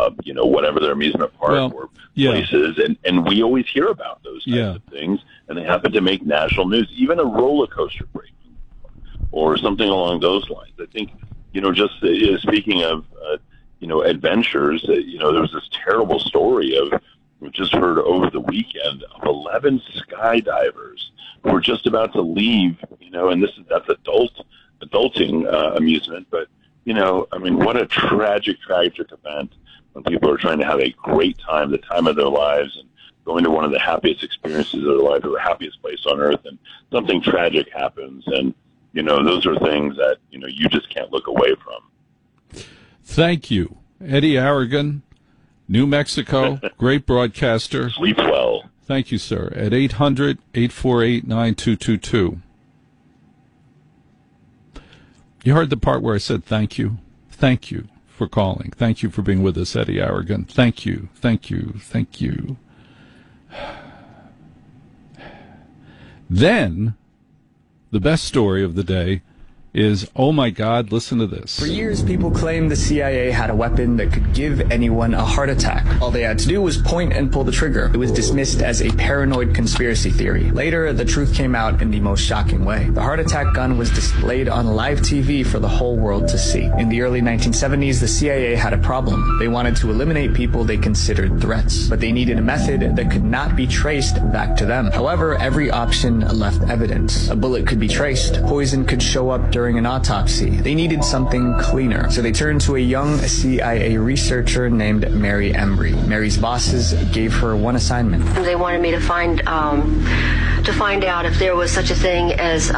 whatever their amusement park or places. And we always hear about those types of things, and they happen to make national news, even a roller coaster break or something along those lines. I think, speaking of, adventures, there was this terrible story we just heard over the weekend of 11 skydivers who were just about to leave, and that's adulting amusement. But, what a tragic event when people are trying to have a great time, the time of their lives, and going to one of the happiest experiences of their life, or the happiest place on earth, and something tragic happens. And, those are things that, you just can't look away from. Thank you. Eddie Aragon, New Mexico, great broadcaster. Sleep well. Thank you, sir. At 800-848-9222. You heard the part where I said thank you? Thank you for calling. Thank you for being with us, Eddie Aragon. Thank you. Thank you. Thank you. Then, the best story of the day is, oh my God, listen to this. For years, people claimed the CIA had a weapon that could give anyone a heart attack. All they had to do was point and pull the trigger. It was dismissed as a paranoid conspiracy theory. Later, the truth came out in the most shocking way. The heart attack gun was displayed on live TV for the whole world to see. In the early 1970s, the CIA had a problem. They wanted to eliminate people they considered threats, but they needed a method that could not be traced back to them. However, every option left evidence. A bullet could be traced. Poison could show up during an autopsy. They needed something cleaner, so they turned to a young CIA researcher named Mary Embry. Mary's bosses gave her one assignment. They wanted me to find out if there was such a thing as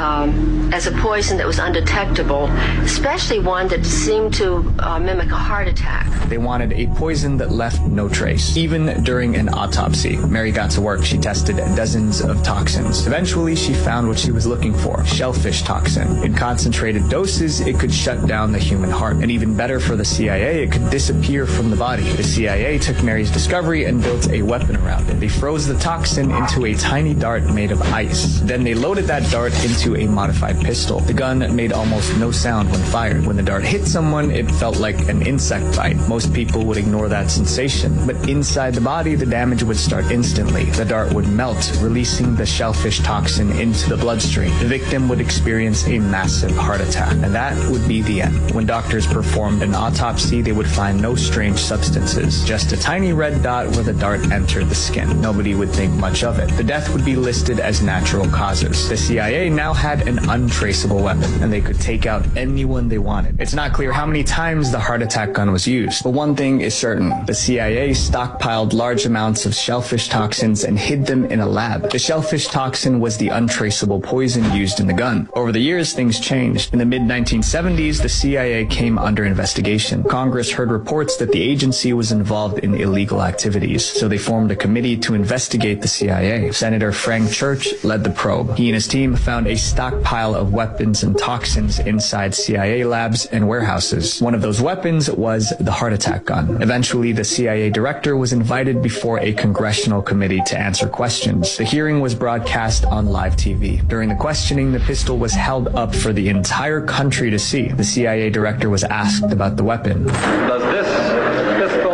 a poison that was undetectable, especially one that seemed to mimic a heart attack. They wanted a poison that left no trace, even during an autopsy. Mary got to work. She tested dozens of toxins. Eventually, she found what she was looking for: shellfish toxin. In concentrated doses, it could shut down the human heart. And even better for the CIA, it could disappear from the body. The CIA took Mary's discovery and built a weapon around it. They froze the toxin into a tiny dart made of ice. Then they loaded that dart into a modified pistol. The gun made almost no sound when fired. When the dart hit someone, it felt like an insect bite. Most people would ignore that sensation. But inside the body, the damage would start instantly. The dart would melt, releasing the shellfish toxin into the bloodstream. The victim would experience a massive heart attack, and that would be the end. When doctors performed an autopsy, they would find no strange substances, just a tiny red dot where the dart entered the skin. Nobody would think much of it. The death would be listed as natural causes. The CIA now had an untraceable weapon, and they could take out anyone they wanted. It's not clear how many times the heart attack gun was used, but one thing is certain: the CIA stockpiled large amounts of shellfish toxins and hid them in a lab. The shellfish toxin was the untraceable poison used in the gun. Over the years, things changed. In the mid-1970s, the CIA came under investigation. Congress heard reports that the agency was involved in illegal activities, so they formed a committee to investigate the CIA. Senator Frank Church led the probe. He and his team found a stockpile of weapons and toxins inside CIA labs and warehouses. One of those weapons was the heart attack gun. Eventually, the CIA director was invited before a congressional committee to answer questions. The hearing was broadcast on live TV. During the questioning, the pistol was held up for the entire country to see. The CIA director was asked about the weapon. Does this pistol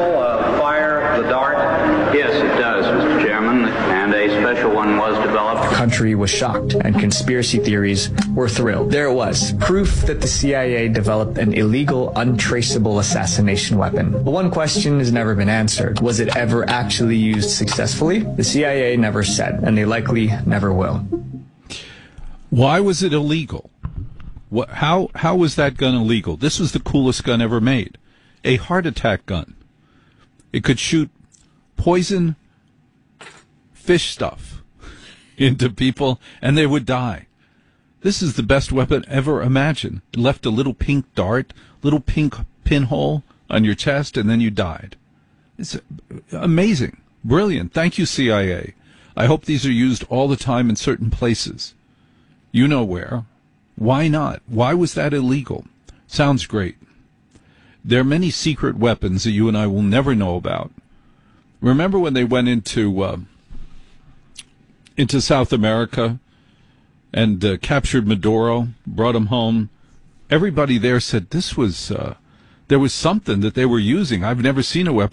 fire the dart? Yes, it does, Mr. Chairman, and a special one was developed. The country was shocked, and conspiracy theories were thrilled. There it was, proof that the CIA developed an illegal, untraceable assassination weapon. But one question has never been answered. Was it ever actually used successfully? The CIA never said, and they likely never will. Why was it illegal? How was that gun illegal? This was the coolest gun ever made. A heart attack gun. It could shoot poison fish stuff into people, and they would die. This is the best weapon ever imagined. It left a little pink dart, little pink pinhole on your chest, and then you died. It's amazing. Brilliant. Thank you, CIA. I hope these are used all the time in certain places. You know where. Why not? Why was that illegal? Sounds great. There are many secret weapons that you and I will never know about. Remember when they went into South America and captured Maduro, brought him home? Everybody there said this was there was something that they were using. I've never seen a weapon